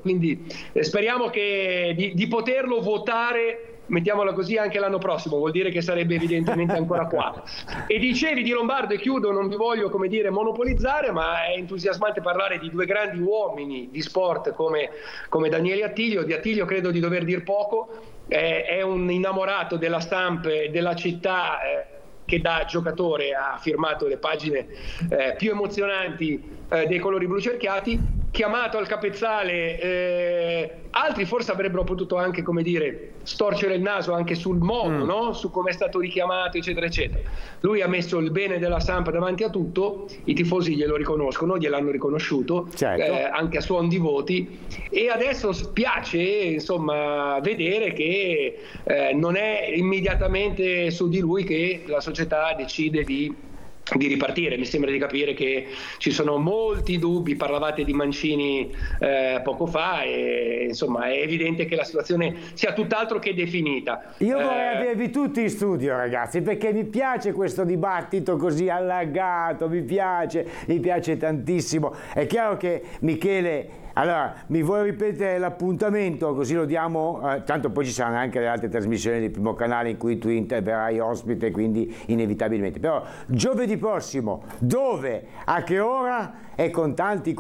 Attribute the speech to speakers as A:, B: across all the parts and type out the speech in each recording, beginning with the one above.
A: quindi speriamo di poterlo votare, mettiamola così, anche l'anno prossimo, vuol dire che sarebbe evidentemente ancora qua. E dicevi di Lombardo, e chiudo, non vi voglio monopolizzare, ma è entusiasmante parlare di due grandi uomini di sport come Daniele Attilio. Di Attilio credo di dover dir poco, è un innamorato della stampa e della città, che da giocatore ha firmato le pagine più emozionanti dei colori blu cerchiati. Chiamato al capezzale, altri forse avrebbero potuto anche, storcere il naso anche sul modo, no? Su come è stato richiamato, eccetera, eccetera. Lui ha messo il bene della Samp davanti a tutto, i tifosi glielo riconoscono, gliel'hanno riconosciuto, certo, anche a suon di voti, e adesso spiace, insomma, vedere che non è immediatamente su di lui che la società decide di ripartire. Mi sembra di capire che ci sono molti dubbi, parlavate di Mancini poco fa, e insomma è evidente che la situazione sia tutt'altro che definita.
B: Io vorrei avervi tutti in studio, ragazzi, perché mi piace questo dibattito così allargato, mi piace tantissimo. È chiaro che Michele, allora, mi vuoi ripetere l'appuntamento, così lo diamo, tanto poi ci saranno anche le altre trasmissioni del Primo Canale in cui tu interverrai ospite, quindi inevitabilmente. Però giovedì prossimo, dove, a che ora e con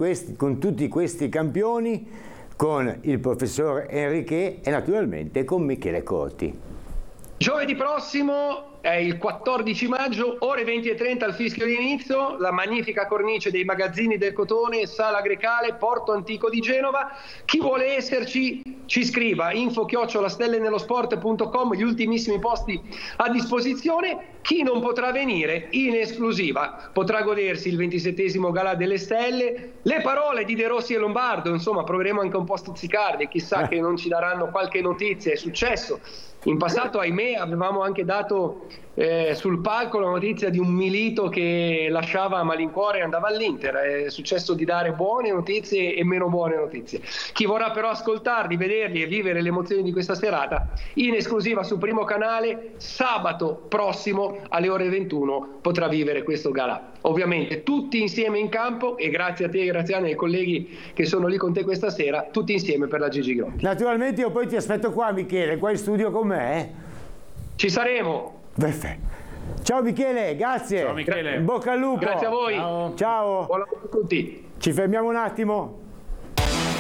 B: tutti questi campioni, con il professor Enrique e naturalmente con Michele Corti.
A: Giovedì prossimo è il 14 maggio, ore 20:30 al fischio di inizio, la magnifica cornice dei magazzini del Cotone, Sala Grecale, Porto Antico di Genova. Chi vuole esserci ci scriva, info@stellenellosport.com, gli ultimissimi posti a disposizione. Chi non potrà venire, in esclusiva potrà godersi il 27esimo Galà delle Stelle, le parole di De Rossi e Lombardo, insomma proveremo anche un po' a stuzzicarli, chissà che non ci daranno qualche notizia. È successo in passato, ahimè, avevamo anche dato sul palco la notizia di un Milito che lasciava a malincuore e andava all'Inter. È successo di dare buone notizie e meno buone notizie. Chi vorrà però ascoltarli, vederli e vivere le emozioni di questa serata, in esclusiva su Primo Canale, sabato prossimo alle ore 21 potrà vivere questo galà. Ovviamente tutti insieme in campo, e grazie a te, Graziano, e ai colleghi che sono lì con te questa sera, tutti insieme per la Gigi Grotti.
B: Naturalmente io poi ti aspetto qua, Michele, qua in studio con me.
A: Ci saremo.
B: Perfetto. Ciao Michele, grazie.
C: Ciao Michele.
B: Bocca al lupo.
A: Grazie a voi.
B: Ciao.
A: Buon lavoro a tutti.
B: Ci fermiamo un attimo.